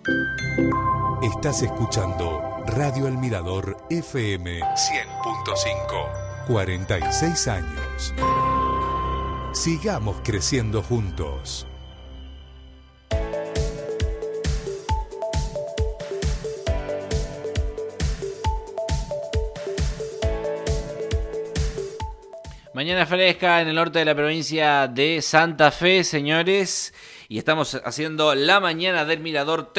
Estás escuchando Radio El Mirador FM 100.5. 46 años. Sigamos creciendo juntos. Mañana fresca en el norte de la provincia de Santa Fe, señores. Y estamos haciendo la mañana del Mirador.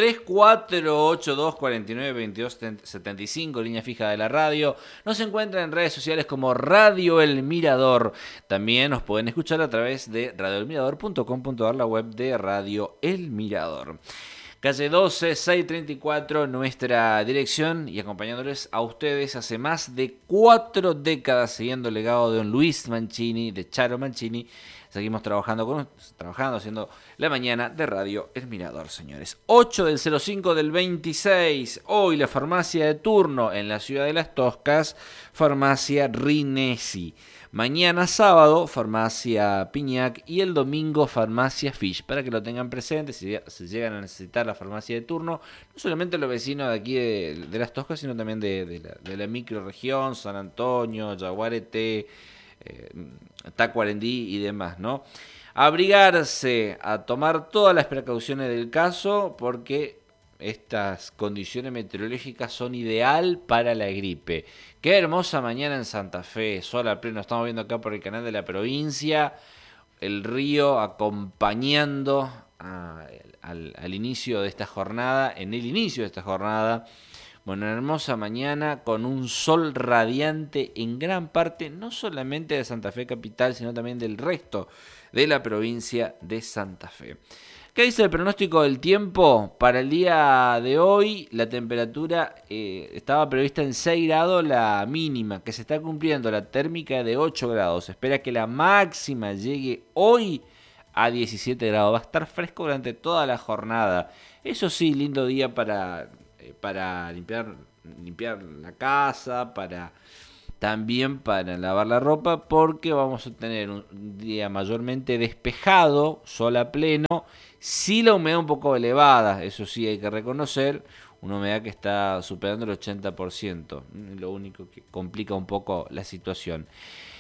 3482492275, línea fija de la radio. Nos encuentran en redes sociales como Radio El Mirador. También nos pueden escuchar a través de radioelmirador.com.ar, la web de Radio El Mirador. Calle 12, 634, nuestra dirección, y acompañándoles a ustedes hace más de 4 décadas, siguiendo el legado de don Luis Mancini, de Charo Mancini. Seguimos trabajando, haciendo la mañana de Radio El Mirador, señores. 8 del 05 del 26, hoy la farmacia de turno en la ciudad de Las Toscas, farmacia Rinesi. Mañana sábado, farmacia Piñac, y el domingo, farmacia Fish, para que lo tengan presente si llegan a necesitar la farmacia de turno, no solamente los vecinos de aquí de Las Toscas, sino también de la microrregión, San Antonio, Yaguareté, Tacuarembí y demás, ¿no? Abrigarse, a tomar todas las precauciones del caso, porque estas condiciones meteorológicas son ideal para la gripe. Qué hermosa mañana en Santa Fe, sol a pleno, estamos viendo acá por el canal de la provincia, el río acompañando al inicio de esta jornada, en el inicio de esta jornada. Bueno, una hermosa mañana con un sol radiante en gran parte, no solamente de Santa Fe capital, sino también del resto de la provincia de Santa Fe. ¿Qué dice el pronóstico del tiempo? Para el día de hoy, la temperatura estaba prevista en 6 grados, la mínima, que se está cumpliendo, la térmica de 8 grados. Se espera que la máxima llegue hoy a 17 grados. Va a estar fresco durante toda la jornada. Eso sí, lindo día para limpiar la casa, también para lavar la ropa, porque vamos a tener un día mayormente despejado, sol a pleno. Sí, la humedad un poco elevada, eso sí hay que reconocer, una humedad que está superando el 80%, lo único que complica un poco la situación.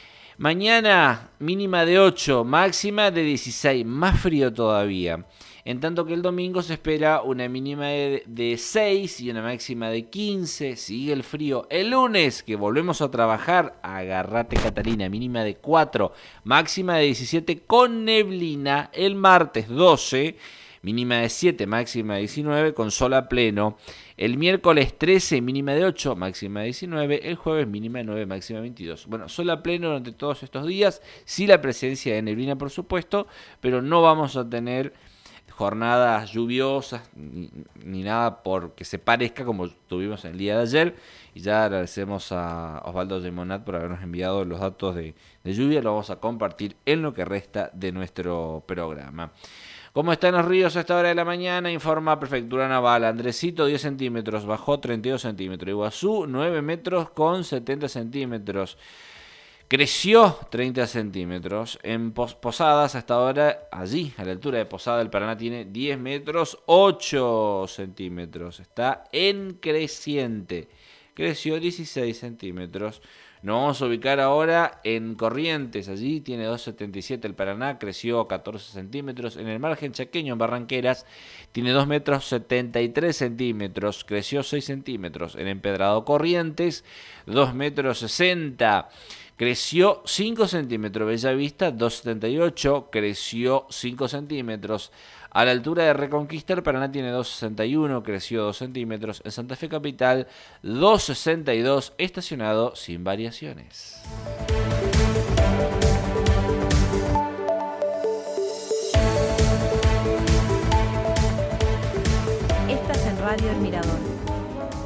Mañana mínima de 8, máxima de 16, más frío todavía. En tanto que el domingo se espera una mínima de 6 y una máxima de 15, sigue el frío. El lunes, que volvemos a trabajar, agarrate Catalina, mínima de 4, máxima de 17 con neblina. El martes 12, mínima de 7, máxima de 19 con sol a pleno. El miércoles 13, mínima de 8, máxima de 19. El jueves mínima de 9, máxima de 22. Bueno, sol a pleno durante todos estos días. Sí, la presencia de neblina, por supuesto, pero no vamos a tener jornadas lluviosas ni nada porque se parezca como tuvimos el día de ayer. Y ya agradecemos a Osvaldo Gemonat por habernos enviado los datos de lluvia. Lo vamos a compartir en lo que resta de nuestro programa. ¿Cómo están los ríos a esta hora de la mañana? Informa Prefectura Naval. Andresito 10 centímetros, bajó 32 centímetros. Iguazú 9 metros con 70 centímetros. Creció 30 centímetros. En Posadas, hasta ahora, allí, a la altura de Posada del Paraná, tiene 10 metros, 8 centímetros. Está en creciente. Creció 16 centímetros. Nos vamos a ubicar ahora en Corrientes. Allí tiene 2,77 el Paraná, creció 14 centímetros. En el margen chaqueño, en Barranqueras, tiene 2 metros 73 centímetros, creció 6 centímetros. En Empedrado Corrientes, 2 metros 60. Creció 5 centímetros. Bellavista 2,78. Creció 5 centímetros. A la altura de Reconquista, el Paraná tiene 2,61. Creció 2 centímetros. En Santa Fe Capital, 2,62. Estacionado sin variaciones.